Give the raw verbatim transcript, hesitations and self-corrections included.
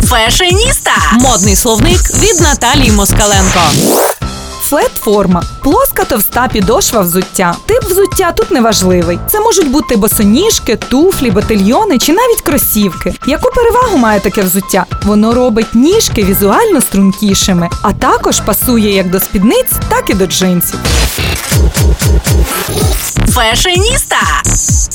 Фешеніста. Модний словник від Наталії Москаленко. Флет-форма – плоска товста підошва взуття. Тип взуття тут неважливий. Це можуть бути босоніжки, туфлі, ботильйони чи навіть кросівки. Яку перевагу має таке взуття? Воно робить ніжки візуально стрункішими, а також пасує як до спідниць, так і до джинсів. Фешеніста.